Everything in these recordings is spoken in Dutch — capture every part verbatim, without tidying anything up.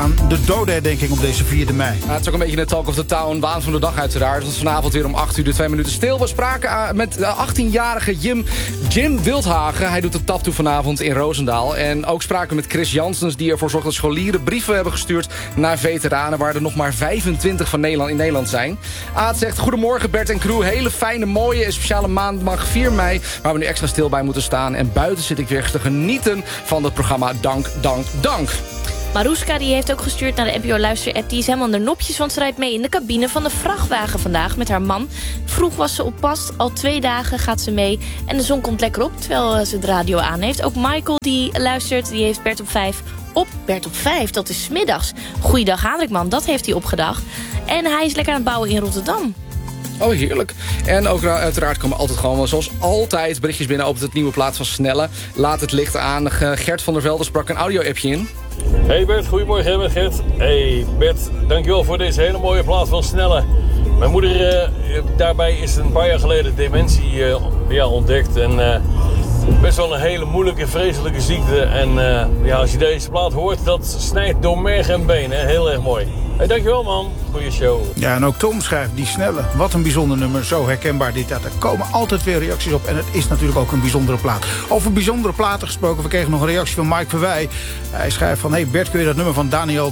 aan de dodenherdenking op deze vierde mei. Ja, het is ook een beetje een talk of the town, waan van de dag uiteraard. Want vanavond weer om acht uur de twee minuten stil. We spraken met de achttienjarige Jim, Jim Wildhagen. Hij doet de tap toe vanavond in Roosendaal. En ook spraken we met Chris Janssens, die ervoor zorgt dat scholieren brieven hebben gestuurd naar veteranen, waar er nog maar vijfentwintig van Nederland in Nederland zijn. Aad zegt, goedemorgen Bert en crew. Hele fijne, mooie en speciale maandag vier mei, waar we nu extra stil bij moeten staan. En buiten zit ik weer te genieten van het programma Dank, Dank, Dank. Maruska die heeft ook gestuurd naar de N P O-luister-app. Die is helemaal de nopjes, want ze rijdt mee in de cabine van de vrachtwagen vandaag met haar man. Vroeg was ze op pas, al twee dagen gaat ze mee. En de zon komt lekker op, terwijl ze de radio aan heeft. Ook Michael die luistert, die heeft Bert op vijf op. Bert op vijf, dat is 's middags. Goeiedag Hadrikman, dat heeft hij opgedacht. En hij is lekker aan het bouwen in Rotterdam. Oh, heerlijk. En ook uiteraard komen altijd gewoon, zoals altijd, berichtjes binnen op het nieuwe plaats van Snelle. Laat het licht aan. Gert van der Velde sprak een audio-appje in. Hey Bert, goedemorgen, ik ben Gert. Hey Bert, dankjewel voor deze hele mooie plaats van Snelle. Mijn moeder, uh, daarbij is een paar jaar geleden dementie uh, ja, ontdekt. En uh, best wel een hele moeilijke, vreselijke ziekte. En uh, ja, als je deze plaat hoort, dat snijdt door merg en been. Hè? Heel erg mooi. Hey, dankjewel man, goeie show. Ja, en ook Tom schrijft, die Snelle. Wat een bijzonder nummer, zo herkenbaar dit. Dat. Er komen altijd weer reacties op en het is natuurlijk ook een bijzondere plaat. Over bijzondere platen gesproken, we kregen nog een reactie van Mike Verwij. Hij schrijft van, hey Bert, kun je dat nummer van Daniel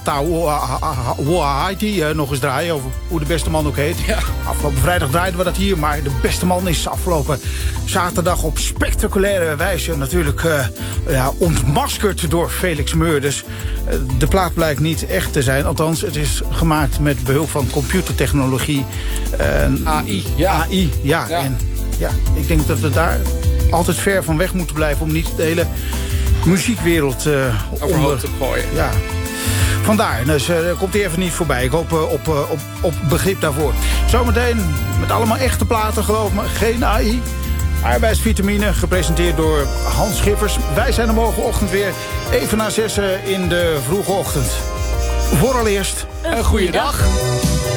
Taouhaiti uh, nog eens draaien? Over hoe de beste man ook heet. Ja. Afgelopen vrijdag draaiden we dat hier, maar de beste man is afgelopen zaterdag op spectaculaire wijze natuurlijk uh, ja, ontmaskerd door Felix Meurders. Uh, de plaat blijkt niet echt te zijn, althans het is gemaakt met behulp van computertechnologie. Uh, A I, ja. A I, ja. ja. En ja, ik denk dat we daar altijd ver van weg moeten blijven om niet de hele muziekwereld uh, overhoop te gooien. Ja. Vandaar, dus uh, komt hij even niet voorbij. Ik hoop uh, op, uh, op, op begrip daarvoor. Zometeen met allemaal echte platen, geloof me. Geen A I. Arbeidsvitamine, gepresenteerd door Hans Schiffers. Wij zijn er morgenochtend weer even na zessen in de vroege ochtend. Vooraleerst een goede dag.